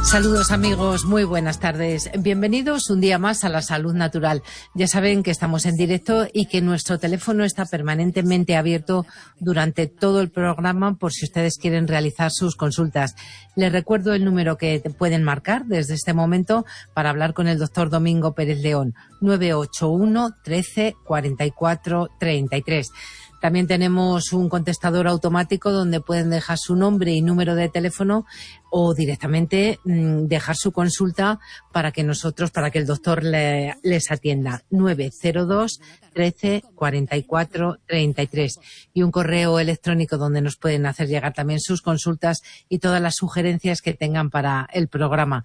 Saludos amigos, muy buenas tardes. Bienvenidos un día más a La Salud Natural. Ya saben que estamos en directo y que nuestro teléfono está permanentemente abierto durante todo el programa por si ustedes quieren realizar sus consultas. Les recuerdo el número que pueden marcar desde este momento para hablar con el doctor Domingo Pérez León, 981 13 44 33. También tenemos un contestador automático donde pueden dejar su nombre y número de teléfono o directamente dejar su consulta para que el doctor les atienda. 902 13 44 33 y un correo electrónico donde nos pueden hacer llegar también sus consultas y todas las sugerencias que tengan para el programa.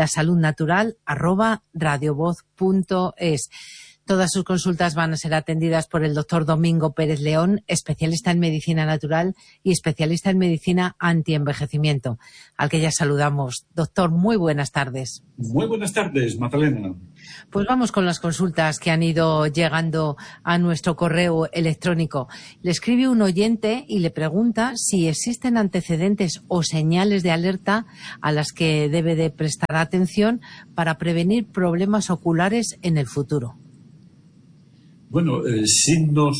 lasaludnatural@radiovoz.es. Todas sus consultas van a ser atendidas por el doctor Domingo Pérez León, especialista en medicina natural y especialista en medicina antienvejecimiento, al que ya saludamos. Doctor, muy buenas tardes. Muy buenas tardes, Magdalena. Pues vamos con las consultas que han ido llegando a nuestro correo electrónico. Le escribe un oyente y le pregunta si existen antecedentes o señales de alerta a las que debe de prestar atención para prevenir problemas oculares en el futuro. Bueno, signos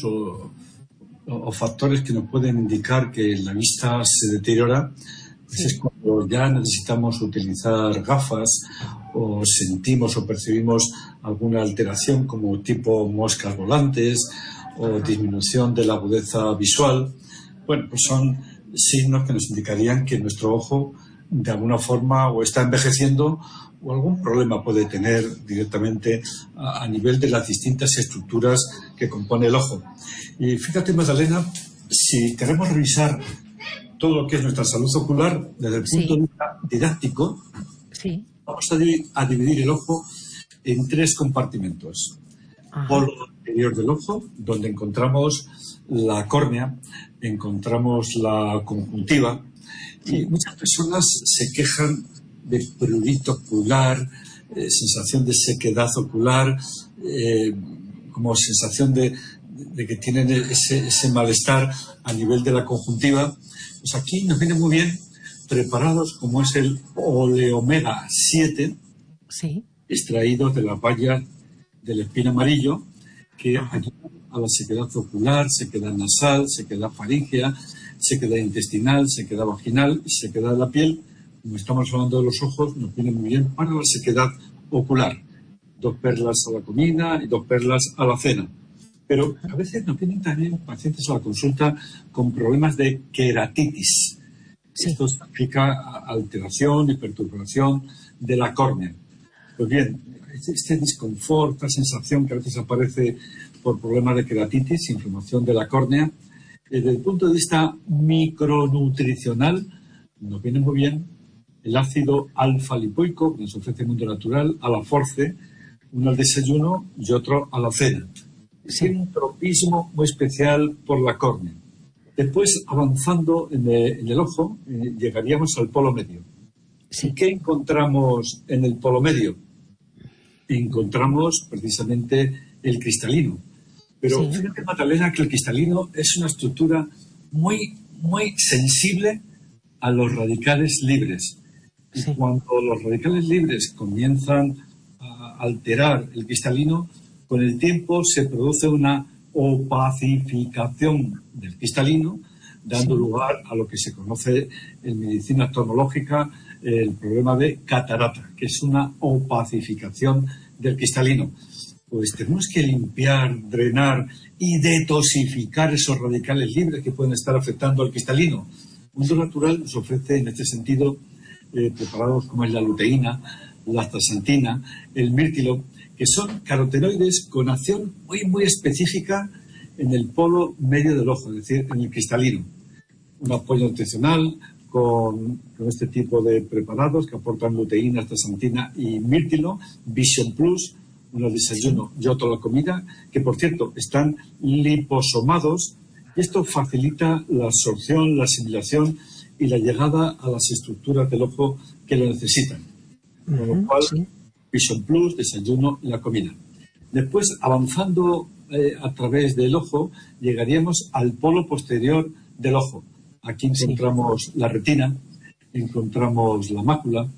o factores que nos pueden indicar que la vista se deteriora, pues es cuando ya necesitamos utilizar gafas o sentimos o percibimos alguna alteración como tipo moscas volantes o disminución de la agudeza visual. Bueno, pues son signos que nos indicarían que nuestro ojo de alguna forma o está envejeciendo o algún problema puede tener directamente a nivel de las distintas estructuras que compone el ojo. Y fíjate, Magdalena, si queremos revisar todo lo que es nuestra salud ocular desde el punto de vista didáctico, vamos a dividir el ojo en tres compartimentos. Polo anterior del ojo, donde encontramos la córnea, encontramos la conjuntiva, y muchas personas se quejan de prurito ocular, sensación de sequedad ocular, como sensación de que tienen ese malestar a nivel de la conjuntiva. Pues aquí nos viene muy bien preparados como es el Oleomega 7, extraído de la valla del espino amarillo, que ayudan a la sequedad ocular, sequedad nasal, sequedad faríngea, sequedad intestinal, sequedad vaginal y sequedad de la piel. Como estamos hablando de los ojos, nos viene muy bien para la sequedad ocular. 2 perlas a la comida y 2 perlas a la cena. Pero a veces nos vienen también pacientes a la consulta con problemas de queratitis. Esto significa alteración y perturbación de la córnea. Pues bien, este disconfort, esta sensación que a veces aparece por problemas de queratitis, inflamación de la córnea, desde el punto de vista micronutricional, nos viene muy bien el ácido alfa-lipoico, que nos ofrece el mundo natural, a la force, uno al desayuno y otro a la cena. Tiene un tropismo muy especial por la córnea. Después, avanzando en el ojo, llegaríamos al polo medio. ¿Y qué encontramos en el polo medio? Encontramos precisamente el cristalino. Pero fíjate, Magdalena, que el cristalino es una estructura muy, muy sensible a los radicales libres. Y cuando los radicales libres comienzan a alterar el cristalino, con el tiempo se produce una opacificación del cristalino, dando lugar a lo que se conoce en medicina oftalmológica el problema de catarata, que es una opacificación del cristalino. Pues tenemos que limpiar, drenar y detoxificar esos radicales libres que pueden estar afectando al cristalino. El mundo natural nos ofrece en este sentido preparados como es la luteína, la astaxantina, el mirtilo, que son carotenoides con acción muy, muy específica en el polo medio del ojo, es decir, en el cristalino. Un apoyo nutricional con este tipo de preparados que aportan luteína, astaxantina y mirtilo, Vision Plus, uno al desayuno y otro a la comida, que por cierto están liposomados, y esto facilita la absorción, la asimilación y la llegada a las estructuras del ojo que lo necesitan. Con lo cual, Vision Plus, desayuno y la comida. Después, avanzando a través del ojo, llegaríamos al polo posterior del ojo. Aquí encontramos la retina, encontramos la mácula,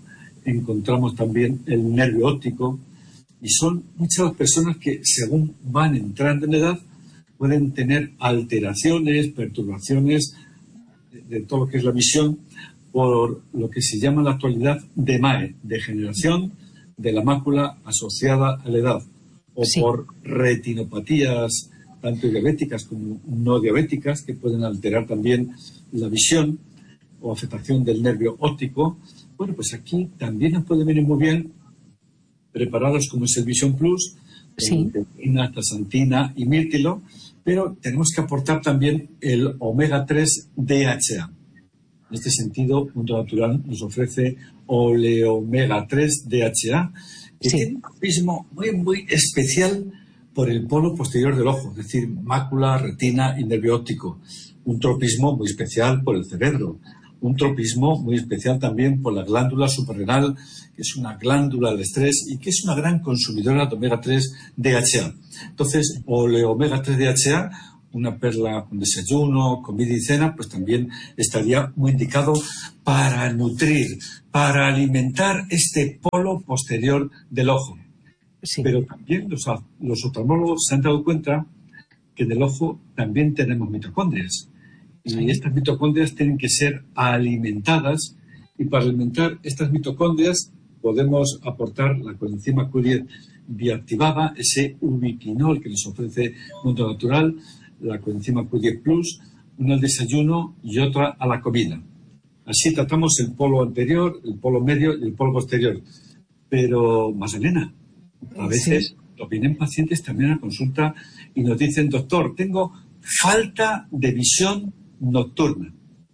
encontramos también el nervio óptico, y son muchas las personas que, según van entrando en edad, pueden tener alteraciones, perturbaciones de todo lo que es la visión, por lo que se llama en la actualidad DMAE, degeneración de la mácula asociada a la edad, o por retinopatías tanto diabéticas como no diabéticas, que pueden alterar también la visión, o afectación del nervio óptico. Bueno, pues aquí también nos puede venir muy bien preparados como es el Vision Plus, teina, taxantina y mirtilo, pero tenemos que aportar también el omega 3 DHA. En este sentido, Mundo Natural nos ofrece oleomega 3 DHA, que tiene un tropismo muy, muy especial por el polo posterior del ojo, es decir, mácula, retina y nervio óptico. Un tropismo muy especial por el cerebro. Un tropismo muy especial también por la glándula suprarrenal, que es una glándula del estrés y que es una gran consumidora de omega 3 DHA. Entonces, omega 3 DHA, una perla con desayuno, comida y cena, pues también estaría muy indicado para nutrir, para alimentar este polo posterior del ojo. Pero también los oftalmólogos se han dado cuenta que en el ojo también tenemos mitocondrias. Y estas mitocondrias tienen que ser alimentadas, y para alimentar estas mitocondrias podemos aportar la coenzima Q10 bioactivada, ese ubiquinol que nos ofrece Mundo Natural, la coenzima Q10 Plus, una al desayuno y otra a la comida. Así tratamos el polo anterior, el polo medio y el polo posterior. Pero, Magdalena, a veces vienen pacientes también a consulta y nos dicen: doctor, tengo falta de visión nocturna.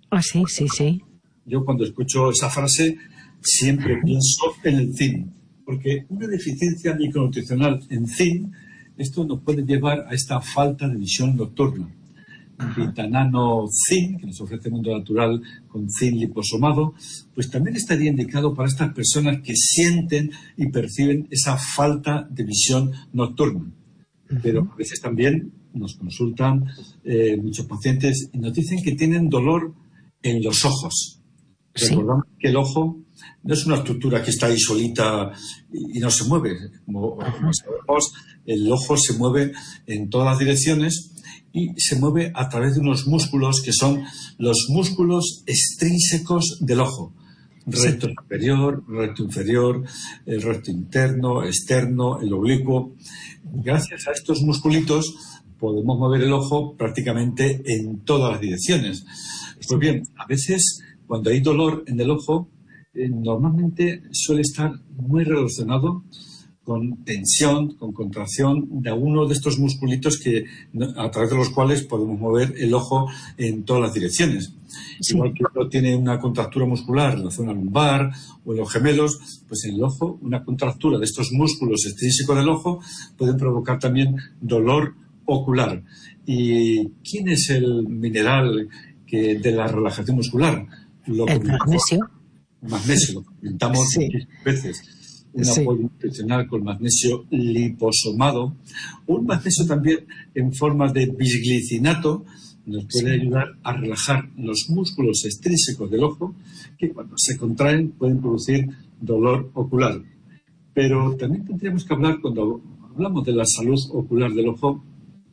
Sí. Yo cuando escucho esa frase siempre pienso en el zinc, porque una deficiencia micronutricional en zinc, esto nos puede llevar a esta falta de visión nocturna. Vitanano zinc, que nos ofrece Mundo Natural con zinc liposomado, pues también estaría indicado para estas personas que sienten y perciben esa falta de visión nocturna. Pero a veces también nos consultan muchos pacientes y nos dicen que tienen dolor en los ojos. Recordamos que el ojo no es una estructura que está ahí solita y no se mueve. Como sabemos, el ojo se mueve en todas las direcciones y se mueve a través de unos músculos que son los músculos extrínsecos del ojo. Recto superior, recto inferior, el recto interno, externo, el oblicuo. Gracias a estos musculitos podemos mover el ojo prácticamente en todas las direcciones. Pues bien, a veces cuando hay dolor en el ojo, normalmente suele estar muy relacionado con tensión, con contracción de alguno de estos musculitos que, a través de los cuales podemos mover el ojo en todas las direcciones. Igual que uno tiene una contractura muscular en la zona lumbar o en los gemelos, pues en el ojo, una contractura de estos músculos extrínsecos del ojo pueden provocar también dolor ocular. ¿Y quién es el mineral de la relajación muscular? El magnesio. Magnesio, lo comentamos muchas veces. Un apoyo nutricional con magnesio liposomado. Un magnesio también en forma de bisglicinato nos puede ayudar a relajar los músculos extrínsecos del ojo, que cuando se contraen pueden producir dolor ocular. Pero también tendríamos que hablar, cuando hablamos de la salud ocular del ojo,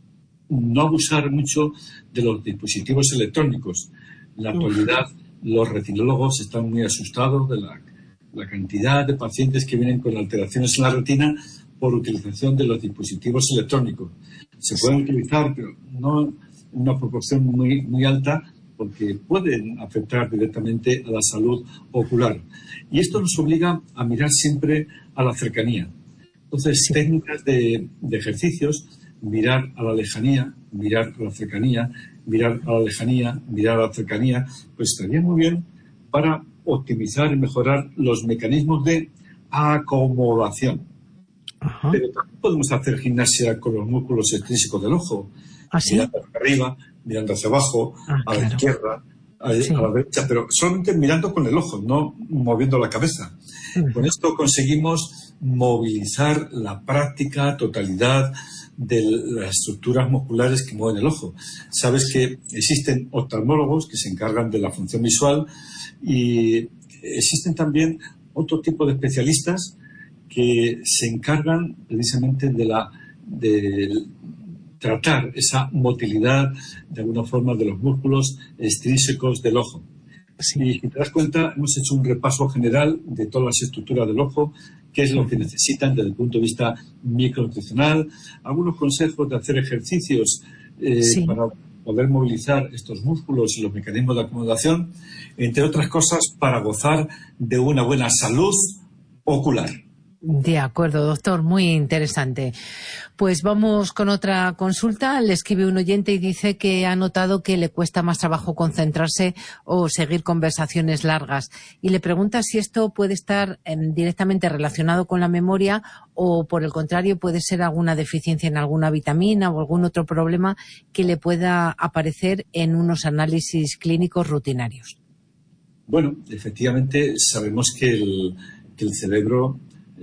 no abusar mucho de los dispositivos electrónicos. En la actualidad, los retinólogos están muy asustados de la cantidad de pacientes que vienen con alteraciones en la retina por utilización de los dispositivos electrónicos. Se pueden utilizar, pero no en una proporción muy, muy alta, porque pueden afectar directamente a la salud ocular. Y esto nos obliga a mirar siempre a la cercanía. Entonces, técnicas de ejercicios: mirar a la lejanía, mirar a la cercanía, mirar a la lejanía, mirar a la cercanía, pues estaría muy bien para optimizar y mejorar los mecanismos de acomodación. Pero también podemos hacer gimnasia con los músculos extrínsecos del ojo, mirando hacia arriba, mirando hacia abajo, a la izquierda, a la derecha, pero solamente mirando con el ojo, no moviendo la cabeza. Con esto conseguimos movilizar la práctica totalidad de las estructuras musculares que mueven el ojo. Sabes que existen oftalmólogos que se encargan de la función visual y existen también otro tipo de especialistas que se encargan precisamente de tratar esa motilidad, de alguna forma, de los músculos extrínsecos del ojo. Sí. Y si te das cuenta, hemos hecho un repaso general de todas las estructuras del ojo, qué es lo que necesitan desde el punto de vista micronutricional, algunos consejos de hacer ejercicios para poder movilizar estos músculos y los mecanismos de acomodación, entre otras cosas, para gozar de una buena salud ocular. De acuerdo, doctor, muy interesante. Pues vamos con otra consulta. Le escribe un oyente y dice que ha notado que le cuesta más trabajo concentrarse o seguir conversaciones largas. Y le pregunta si esto puede estar directamente relacionado con la memoria o, por el contrario, puede ser alguna deficiencia en alguna vitamina o algún otro problema que le pueda aparecer en unos análisis clínicos rutinarios. Bueno, efectivamente sabemos que el cerebro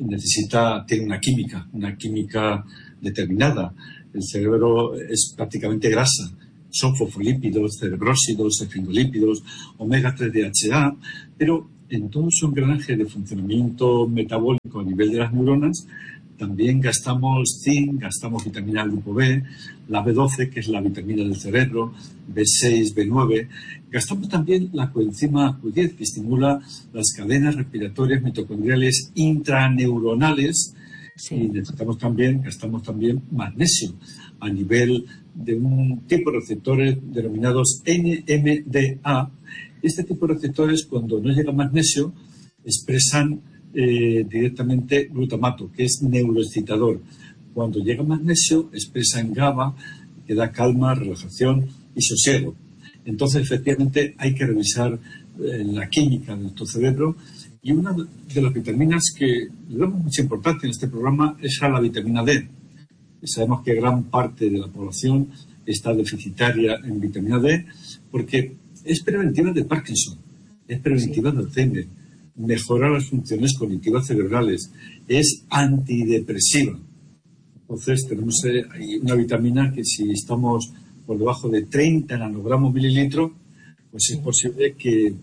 tiene una química determinada. El cerebro es prácticamente grasa. Son fosfolípidos, cerebrósidos, esfingolípidos, omega 3 DHA, pero en todo su engranaje de funcionamiento metabólico a nivel de las neuronas también gastamos zinc, gastamos vitamina grupo B, la B12, que es la vitamina del cerebro, B6, B9. Gastamos también la coenzima Q10, que estimula las cadenas respiratorias mitocondriales intraneuronales. Sí. Y gastamos también magnesio a nivel de un tipo de receptores denominados NMDA. Este tipo de receptores, cuando no llega magnesio, expresan directamente glutamato, que es neuroexcitador. Cuando llega magnesio, expresan GABA, que da calma, relajación y sosiego. Entonces, efectivamente, hay que revisar la química de nuestro cerebro, y una de las vitaminas que le damos mucha importancia en este programa es a la vitamina D. Y sabemos que gran parte de la población está deficitaria en vitamina D porque es preventiva de Parkinson, es preventiva de Alzheimer, mejora las funciones cognitivas cerebrales, es antidepresiva. Entonces tenemos ahí una vitamina que, si estamos por debajo de 30 nanogramos mililitro, pues es posible que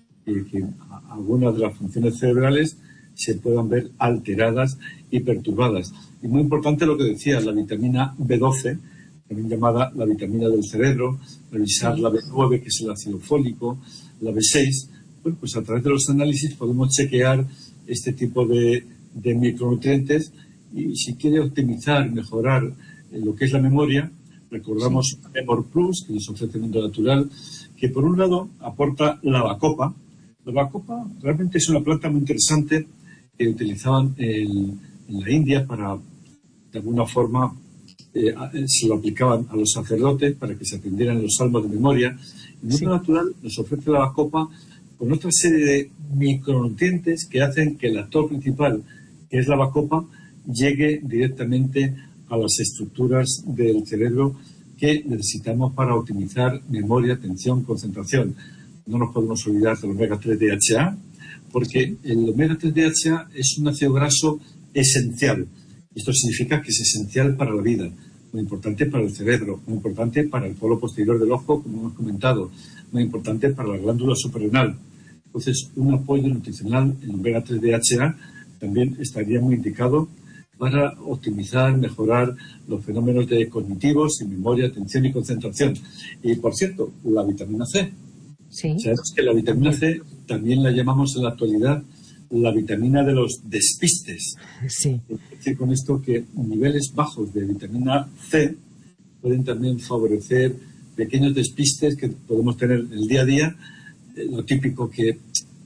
algunas de las funciones cerebrales se puedan ver alteradas y perturbadas. Y muy importante lo que decía, la vitamina B12, también llamada la vitamina del cerebro, revisar la B9, que es el ácido fólico, la B6. Bueno, pues a través de los análisis podemos chequear este tipo de micronutrientes, y si quiere optimizar, mejorar lo que es la memoria, recordamos Memor Plus, que nos ofrece Mundo Natural, que por un lado aporta la bacopa. La bacopa realmente es una planta muy interesante que utilizaban en la India para, de alguna forma, se lo aplicaban a los sacerdotes para que se aprendieran los salmos de memoria. El Mundo Natural nos ofrece la bacopa con otra serie de micronutrientes que hacen que el actor principal, que es la bacopa, llegue directamente a las estructuras del cerebro que necesitamos para optimizar memoria, atención, concentración. No nos podemos olvidar del omega 3 DHA, porque el omega 3 DHA es un ácido graso esencial. Esto significa que es esencial para la vida, muy importante para el cerebro, muy importante para el polo posterior del ojo, como hemos comentado, muy importante para la glándula suprarrenal. Entonces, un apoyo nutricional en omega 3 DHA también estaría muy indicado para optimizar, mejorar los fenómenos cognitivos y memoria, atención y concentración. Y, por cierto, la vitamina C. Sí. Sabemos que la vitamina C también la llamamos en la actualidad la vitamina de los despistes. Sí. Es decir, con esto que niveles bajos de vitamina C pueden también favorecer pequeños despistes que podemos tener en el día a día. Lo típico que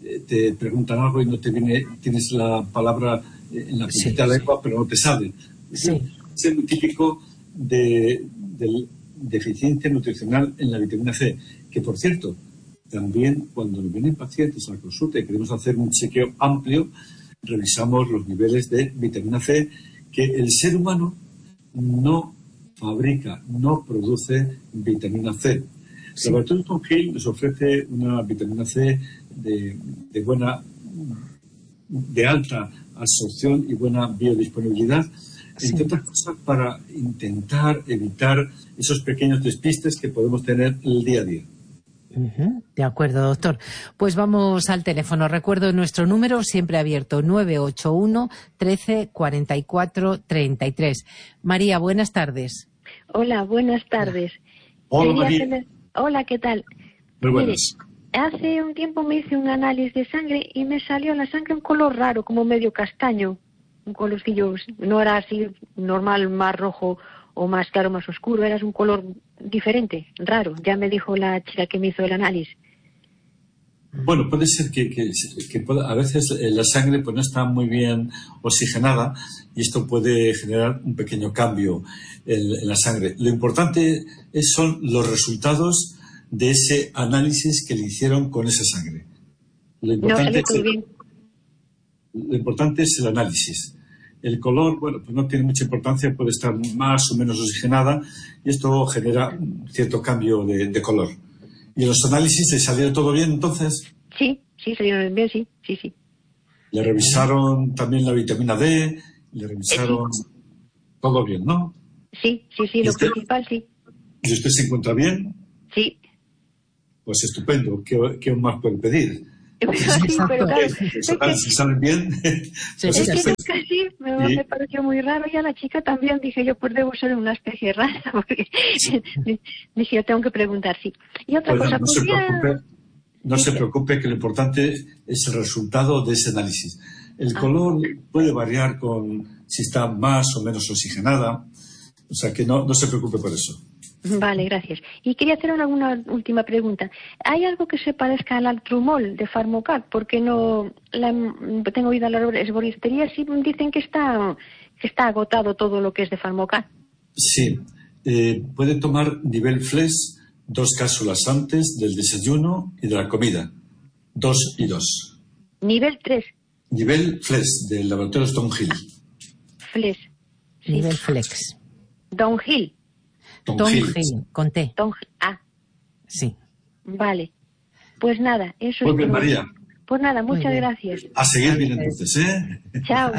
te preguntan algo y no te viene, tienes la palabra en la puntita de la lengua, pero no te sale. Sí. Es muy típico de deficiencia nutricional en la vitamina C, que, por cierto, también cuando nos vienen pacientes a la consulta y queremos hacer un chequeo amplio, revisamos los niveles de vitamina C, que el ser humano no fabrica, no produce vitamina C. Sí. El laboratorio Tom Hill nos ofrece una vitamina C de alta absorción y buena biodisponibilidad, entre otras cosas para intentar evitar esos pequeños despistes que podemos tener el día a día. De acuerdo, doctor. Pues vamos al teléfono. Recuerdo nuestro número siempre abierto, 981 13 44 33. María, buenas tardes. Hola, buenas tardes. Hola, María. Hola, ¿qué tal? Muy buenas. Mire, hace un tiempo me hice un análisis de sangre y me salió la sangre un color raro, como medio castaño. Un colorcillo, no era así normal, más rojo o más claro, más oscuro, era un color diferente, raro. Ya me dijo la chica que me hizo el análisis. Bueno, puede ser que a veces la sangre pues no está muy bien oxigenada y esto puede generar un pequeño cambio en la sangre. Lo importante son los resultados de ese análisis que le hicieron con esa sangre. Lo importante es el análisis. El color, bueno, pues no tiene mucha importancia, puede estar más o menos oxigenada y esto genera un cierto cambio de color. ¿Y los análisis le salieron todo bien entonces? Sí, salieron bien, sí. Le revisaron también la vitamina D, le revisaron todo bien, ¿no? Sí, lo principal sí. ¿Y usted se encuentra bien? Sí. Pues estupendo, ¿qué más puede pedir? Sí, pero claro, Si salen bien. Me pareció muy raro y a la chica también dije yo, pues debo ser una especie rara, porque dije yo tengo que preguntar, sí. Y otra cosa, no se preocupe, que lo importante es el resultado de ese análisis. El color puede variar con si está más o menos oxigenada, o sea que no se preocupe por eso. Vale, gracias. Y quería hacer una última pregunta. ¿Hay algo que se parezca al Altrumol de Farmocat? Porque no tengo oído a las herboristerías y dicen que está agotado todo lo que es de Farmocat. Sí. Puede tomar nivel Flex 2 cápsulas antes del desayuno y de la comida. 2 y 2. Nivel 3. Nivel Flex del laboratorio Stonehill. Flex. Sí. Nivel Flex. Downhill. Tonhill, con T. Sí. Vale. Pues nada, eso Muy es bien, todo. María. Pues nada, muchas gracias. A seguir bien entonces, ¿eh? Chao.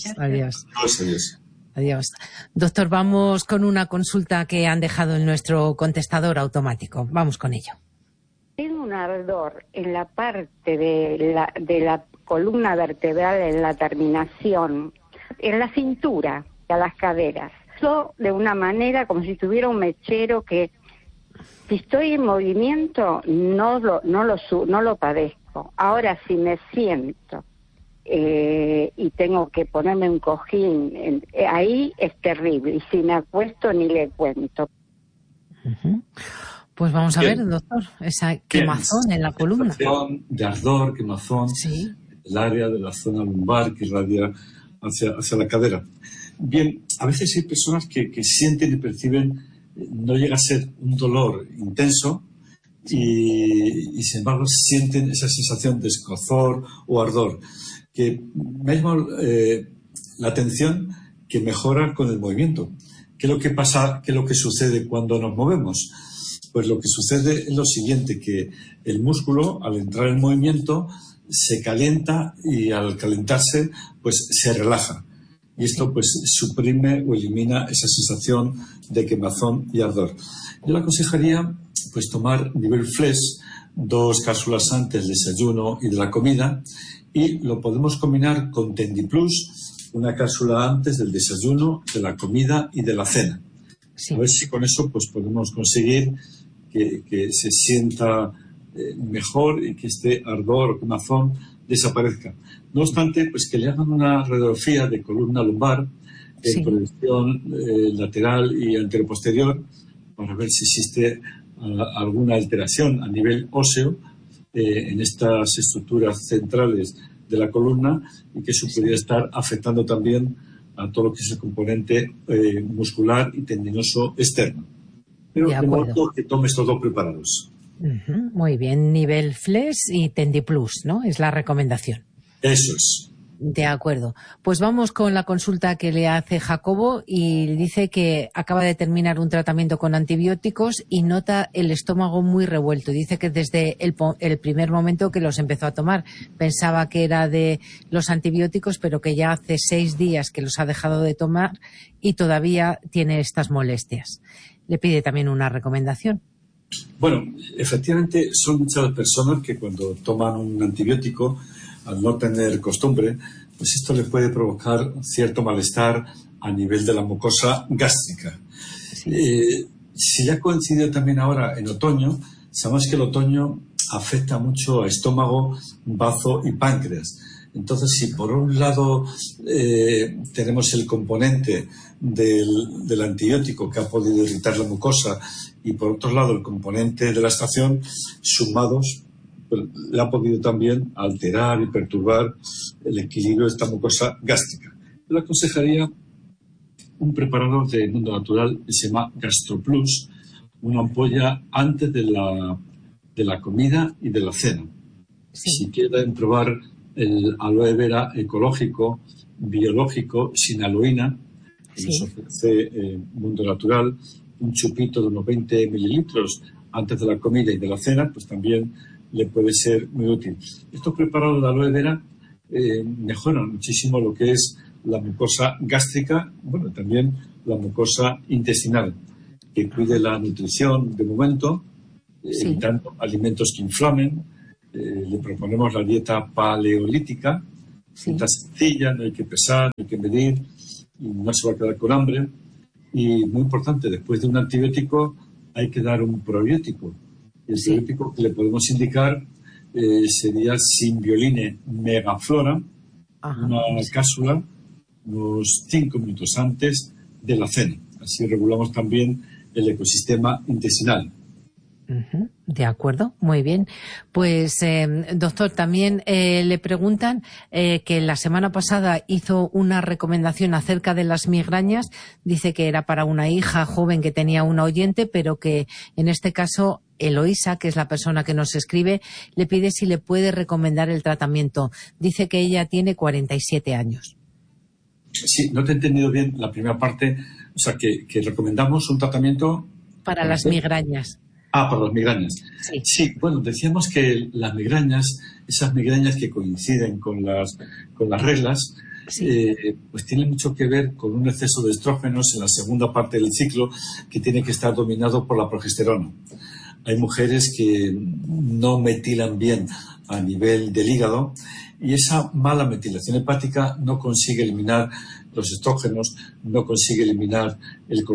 Adiós. Doctor, vamos con una consulta que han dejado en nuestro contestador automático. Vamos con ello. Tengo un ardor en la parte de la columna vertebral, en la terminación, en la cintura, a las caderas. De una manera como si tuviera un mechero que si estoy en movimiento no lo padezco. Ahora si me siento y tengo que ponerme un cojín, ahí es terrible. Y si me acuesto ni le cuento. Pues vamos a ver, doctor, esa quemazón en la columna. De ardor, quemazón, sí. El área de la zona lumbar que irradia hacia la cadera. Bien, a veces hay personas que sienten y perciben, no llega a ser un dolor intenso y sin embargo sienten esa sensación de escozor o ardor, que me ha llamado la atención que mejora con el movimiento. ¿Qué es lo que pasa, qué es lo que sucede cuando nos movemos? Pues lo que sucede es lo siguiente, que el músculo al entrar en movimiento se calienta y al calentarse pues se relaja. Y esto pues suprime o elimina esa sensación de quemazón y ardor. Yo le aconsejaría pues tomar nivel Flex 2 cápsulas antes del desayuno y de la comida y lo podemos combinar con Tendiplus, una cápsula antes del desayuno, de la comida y de la cena. Sí. A ver si con eso pues podemos conseguir que se sienta mejor y que este ardor o quemazón desaparezca. No obstante, pues que le hagan una radiografía de columna lumbar en proyección lateral y anteroposterior para ver si existe alguna alteración a nivel óseo en estas estructuras centrales de la columna y que eso podría estar afectando también a todo lo que es el componente muscular y tendinoso externo. Pero de modo que tome estos dos preparados. Muy bien, nivel Flex y Tendiplus, ¿no? Es la recomendación. Eso es. De acuerdo. Pues vamos con la consulta que le hace Jacobo y dice que acaba de terminar un tratamiento con antibióticos y nota el estómago muy revuelto. Dice que desde el primer momento que los empezó a tomar pensaba que era de los antibióticos, pero que ya hace 6 días que los ha dejado de tomar y todavía tiene estas molestias. Le pide también una recomendación. Bueno, efectivamente son muchas las personas que cuando toman un antibiótico, al no tener costumbre, pues esto les puede provocar cierto malestar a nivel de la mucosa gástrica. Sí. Si ya coincidió también ahora en otoño, sabemos que el otoño afecta mucho a estómago, bazo y páncreas. Entonces, si por un lado tenemos el componente del antibiótico que ha podido irritar la mucosa y por otro lado el componente de la estación, sumados, pues, le ha podido también alterar y perturbar el equilibrio de esta mucosa gástrica. Yo le aconsejaría un preparado de Mundo Natural que se llama GastroPlus, una ampolla antes de la comida y de la cena. Sí. Si quieren probar el aloe vera ecológico, biológico, sin aloína, que nos ofrece Mundo Natural, un chupito de unos 20 mililitros antes de la comida y de la cena, pues también le puede ser muy útil. Estos preparados de aloe vera mejoran muchísimo lo que es la mucosa gástrica, bueno, también la mucosa intestinal, que cuide la nutrición de momento, evitando alimentos que inflamen. Le proponemos la dieta paleolítica, dieta sencilla, no hay que pesar, no hay que medir, y no se va a quedar con hambre. Y muy importante, después de un antibiótico hay que dar un probiótico. El probiótico que le podemos indicar sería Symbioline Megaflora, una cápsula unos 5 minutos antes de la cena. Así regulamos también el ecosistema intestinal. De acuerdo, muy bien. Pues, doctor, también le preguntan que la semana pasada hizo una recomendación acerca de las migrañas. Dice que era para una hija joven que tenía una oyente, pero que en este caso Eloísa, que es la persona que nos escribe, le pide si le puede recomendar el tratamiento. Dice que ella tiene 47 años. Sí, no te he entendido bien la primera parte. O sea, que recomendamos un tratamiento para las migrañas. Para las migrañas. Sí, bueno, decíamos que las migrañas, esas migrañas que coinciden con las reglas, pues tienen mucho que ver con un exceso de estrógenos en la segunda parte del ciclo que tiene que estar dominado por la progesterona. Hay mujeres que no metilan bien a nivel del hígado y esa mala metilación hepática no consigue eliminar los estrógenos, no consigue eliminar el